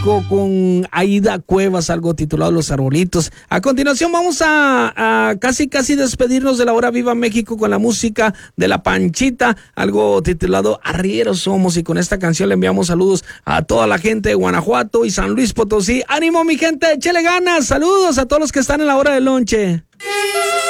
México con Aida Cuevas, algo titulado Los Arbolitos. A continuación vamos a casi despedirnos de la hora Viva México con la música de La Panchita, algo titulado Arrieros Somos, y con esta canción le enviamos saludos a toda la gente de Guanajuato y San Luis Potosí. ¡Ánimo, mi gente! ¡Échele ganas! Saludos a todos los que están en la hora del lonche.